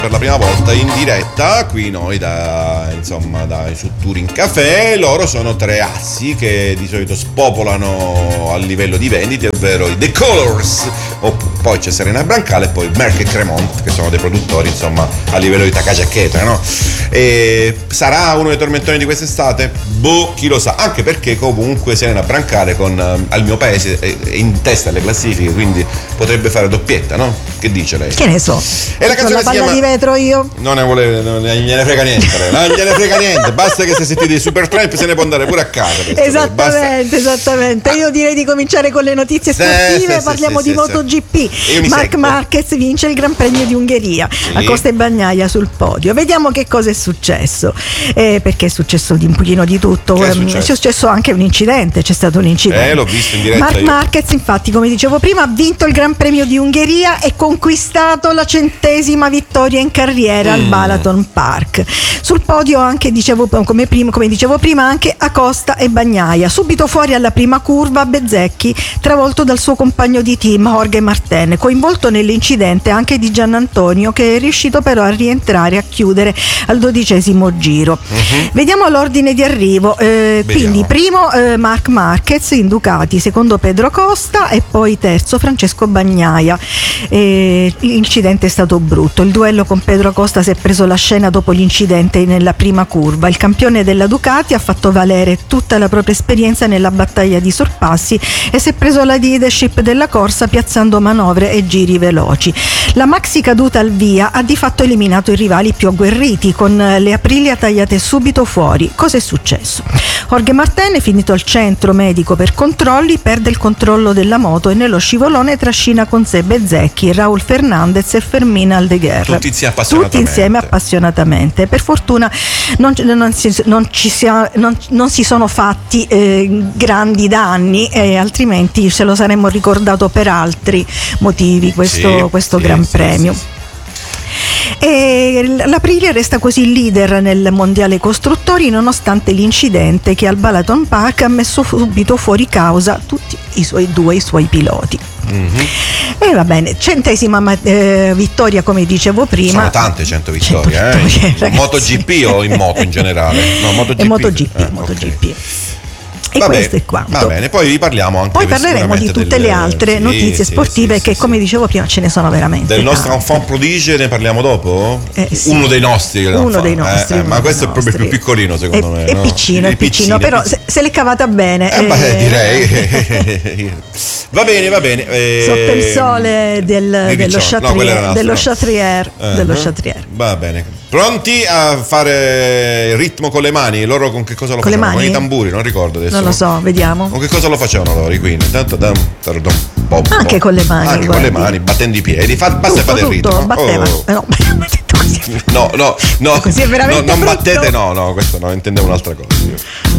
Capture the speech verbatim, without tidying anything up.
per la prima volta in diretta qui noi da insomma da su Touring Café. Loro sono tre assi che di solito spopolano a livello di vendite, ovvero i The Colors, o poi c'è Serena Brancale e poi Merck e Cremont, che sono dei produttori insomma a livello di Takajaccheta, no? E sarà uno dei tormentoni di quest'estate? Boh, chi lo sa, anche perché comunque Serena Brancale con uh, al mio paese è, è in testa alle classifiche, quindi potrebbe fare doppietta, no? Che dice lei? Che ne so. E la canzone la si palla chiama... di vetro io? Non ne vuole, non gliene frega niente, non gliene frega niente, basta che se sentite i Supertramp se ne può andare pure a casa. Esattamente, esattamente. Ah. Io direi di cominciare con le notizie sportive. Sì, Parliamo sì, di sì, MotoGP. Sì. Marc Marquez vince il Gran Premio di Ungheria, sì. Acosta e Bagnaia sul podio. Vediamo che cosa è successo, eh, perché è successo di un pochino di tutto. Che è successo? È successo anche un incidente, c'è stato un incidente. Eh, l'ho visto in diretta. Marc Marquez, infatti, come dicevo prima, ha vinto il Gran Premio di Ungheria e conquistato la centesima vittoria in carriera mm. al Balaton Park. Sul podio anche, dicevo, come, prima, come dicevo prima, anche Acosta e Bagnaia. Subito fuori alla prima curva Bezzecchi, travolto dal suo compagno di team Jorge Martin, coinvolto nell'incidente anche di Giannantonio, che è riuscito però a rientrare a chiudere al dodicesimo giro. Uh-huh. Vediamo l'ordine di arrivo. Eh, quindi primo eh, Marc Marquez in Ducati, secondo Pedro Costa e poi terzo Francesco Bagnaia. Eh, l'incidente è stato brutto. Il duello con Pedro Costa si è preso la scena dopo l'incidente nella prima curva. Il campione della Ducati ha fatto valere tutta la propria esperienza nella battaglia di sorpassi e si è preso la leadership della corsa piazzando manovre e giri veloci. La maxi caduta al via ha di fatto eliminato i rivali più agguerriti, con le Aprilia tagliate subito fuori. Cosa è successo? Jorge Martin, finito al centro medico per controlli, perde il controllo della moto e nello scivolone trascina con sé Bezzecchi, Raul Fernandez e Fermín Aldeguer. Tutti insieme appassionatamente. Tutti insieme appassionatamente. Per fortuna non, non, si, non, ci sia, non, non si sono fatti eh, grandi danni, eh, altrimenti se lo saremmo ricordato per altri motivi questo, sì, questo sì, Gran sì, Premio. Sì, sì. E l'Aprilia resta così leader nel mondiale costruttori, nonostante l'incidente che al Balaton Park ha messo subito fuori causa tutti i suoi due i suoi piloti. Mm-hmm. E va bene, centesima eh, vittoria, come dicevo prima. Sono tante cento vittorie, cento vittorie eh? In MotoGP o in moto in generale? No, MotoGP. E MotoGP, eh, MotoGP. Okay. E va questo bene, è quanto. Va bene, poi vi parliamo anche Poi parleremo di tutte delle, le altre sì, notizie sì, sportive sì, che sì, come sì. dicevo prima ce ne sono veramente del nostro tante. enfant prodige ne parliamo dopo? Eh, sì. Uno dei nostri uno dei nostri, eh, eh, uno ma dei questo nostri. è proprio più piccolino secondo è, me, è no? piccino, è piccino, però piccino. Se, se l'è cavata bene, eh, beh, eh, direi va bene, va bene, eh, sotto il sole del, dello Chatrier, no, dello no. Chatrier, eh, dello no? Chatrier. Va bene. Pronti a fare il ritmo con le mani? Loro con che cosa lo con facevano? Le mani? Con i tamburi, non ricordo adesso. Non lo so, vediamo. Con che cosa lo facevano loro? Quindi tanto da anche con le mani, anche guardi. con le mani, battendo i piedi. Fa, basta tutto, fare il ritmo. tutto, batteva. Oh. Eh, no, no, no, no, così è veramente no, non brutto. battete, no, no, questo no, intendevo un'altra cosa. Io.